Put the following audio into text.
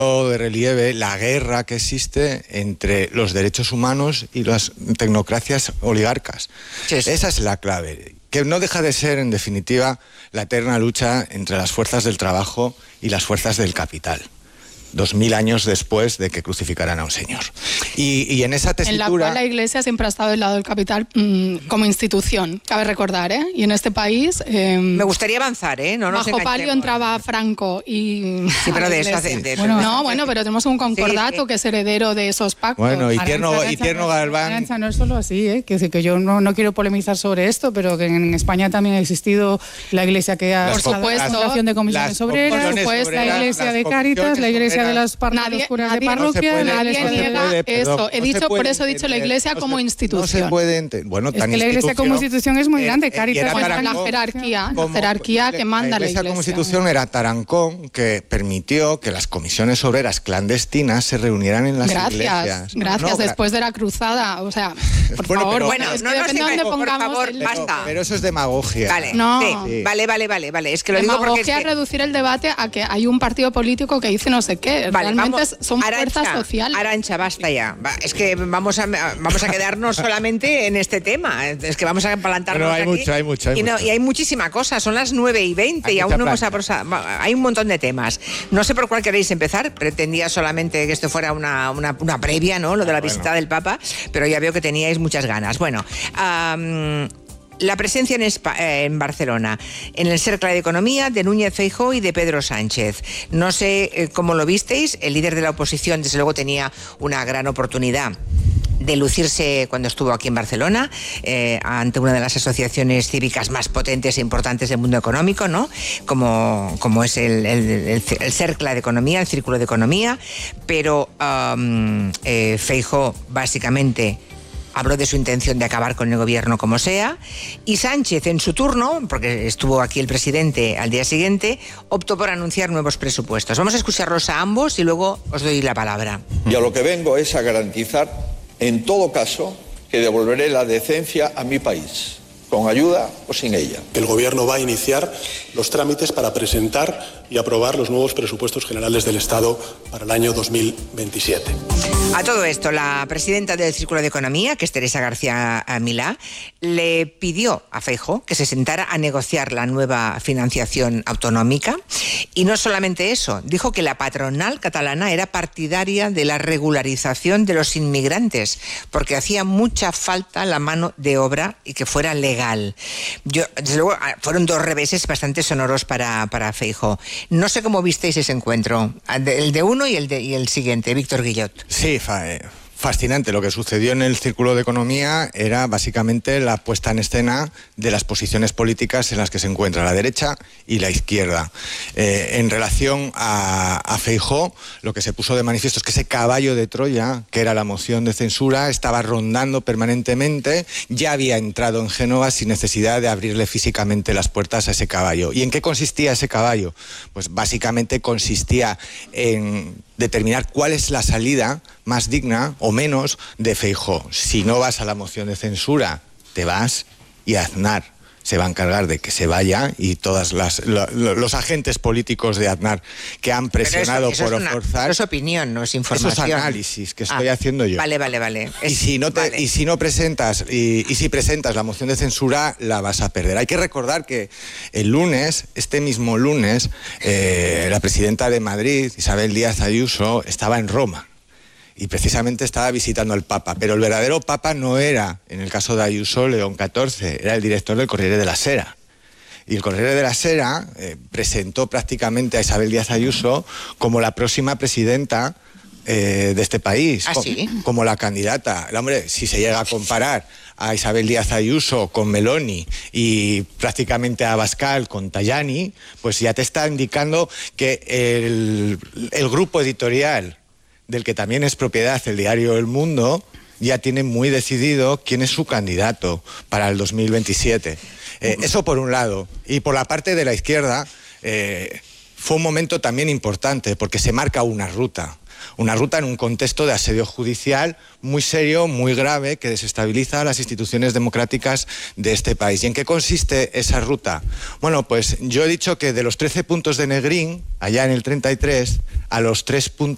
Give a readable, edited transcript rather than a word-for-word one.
de relieve la guerra que existe entre los derechos humanos y las tecnocracias oligarcas. Sí. Esa es la clave, que no deja de ser, en definitiva, la eterna lucha entre las fuerzas del trabajo y las fuerzas del capital. 2000 años después de que crucificaran a un señor. Y en esa tesitura... En la cual la Iglesia siempre ha estado del lado del capital como institución, cabe recordar, ¿eh? Y en este país... Me gustaría avanzar, ¿eh? No nos bajo palio entraba Franco y... Sí, pero de eso bueno, pero tenemos un concordato que es heredero de esos pactos. Bueno, y Tierno Galván... Arantxa, no es solo así, ¿eh? Que yo no quiero polemizar sobre esto, pero que en España también ha existido la Iglesia que ha... Por supuesto. La Asociación de Comisiones Obreras, la Iglesia de Cáritas, la Iglesia de las curas de parroquia, nadie niega eso. Por eso he dicho la Iglesia como institución. No se puede entender. Bueno, es que la Iglesia como institución es muy grande. Cáritas es la jerarquía que manda la Iglesia. La Iglesia como institución era Tarancón, que permitió que las comisiones obreras clandestinas se reunieran en las iglesias. Gracias, después de la cruzada. O sea, por favor, basta. Pero eso es demagogia. Vale, vale. Es que lo digo porque demagogia es reducir el debate a que hay un partido político que dice no sé qué. Realmente son fuerzas sociales. Arantxa, basta ya. Es que vamos a quedarnos solamente en este tema. Es que vamos a plantarnos aquí. Hay mucho. Y hay muchísima cosa. Son las 9:20 y aún no hemos hay un montón de temas. No sé por cuál queréis empezar. Pretendía solamente que esto fuera una previa, ¿no? Lo de la visita del Papa, pero ya veo que teníais muchas ganas. Bueno, la presencia en Barcelona, en el Cercle de Economía de Núñez Feijóo y de Pedro Sánchez. No sé cómo lo visteis, el líder de la oposición desde luego tenía una gran oportunidad de lucirse cuando estuvo aquí en Barcelona, ante una de las asociaciones cívicas más potentes e importantes del mundo económico, ¿no? Como es el Cercle de Economía, el Círculo de Economía, pero Feijóo básicamente habló de su intención de acabar con el gobierno como sea, y Sánchez en su turno, porque estuvo aquí el presidente al día siguiente, optó por anunciar nuevos presupuestos. Vamos a escucharlos a ambos y luego os doy la palabra. Y a lo que vengo es a garantizar, en todo caso, que devolveré la decencia a mi país, con ayuda o sin ella. El Gobierno va a iniciar los trámites para presentar y aprobar los nuevos presupuestos generales del Estado para el año 2027. A todo esto, la presidenta del Círculo de Economía, que es Teresa García Milá, le pidió a Feijóo que se sentara a negociar la nueva financiación autonómica. Y no solamente eso, dijo que la patronal catalana era partidaria de la regularización de los inmigrantes, porque hacía mucha falta la mano de obra y que fuera legal. Desde luego, fueron dos reveses bastante sonoros para Feijóo. No sé cómo visteis ese encuentro, el de uno y el siguiente, Víctor Guillot. Sí, fascinante. Lo que sucedió en el Círculo de Economía era básicamente la puesta en escena de las posiciones políticas en las que se encuentra la derecha y la izquierda. En relación a Feijóo, lo que se puso de manifiesto es que ese caballo de Troya, que era la moción de censura, estaba rondando permanentemente, ya había entrado en Génova sin necesidad de abrirle físicamente las puertas a ese caballo. ¿Y en qué consistía ese caballo? Pues básicamente consistía en determinar cuál es la salida más digna o menos de Feijóo. Si no vas a la moción de censura, te vas, y Aznar se va a encargar de que se vaya, y todos los agentes políticos de Aznar que han presionado por forzar... Eso es opinión, no es información. Eso es análisis que estoy haciendo yo. Vale. Y si presentas la moción de censura, la vas a perder. Hay que recordar que este mismo lunes, la presidenta de Madrid, Isabel Díaz Ayuso, estaba en Roma. Y precisamente estaba visitando al Papa, pero el verdadero Papa no era, en el caso de Ayuso, León XIV, era el director del Corriere della Sera. Y el Corriere della Sera presentó prácticamente a Isabel Díaz Ayuso como la próxima presidenta de este país, como la candidata. Hombre, si se llega a comparar a Isabel Díaz Ayuso con Meloni y prácticamente a Abascal con Tajani, pues ya te está indicando que el grupo editorial del que también es propiedad el diario El Mundo, ya tiene muy decidido quién es su candidato para el 2027. Eso por un lado. Y por la parte de la izquierda, fue un momento también importante, porque se marca una ruta en un contexto de asedio judicial muy serio, muy grave, que desestabiliza las instituciones democráticas de este país. ¿Y en qué consiste esa ruta? Bueno, pues yo he dicho que de los 13 puntos de Negrín, allá en el 33, a los 3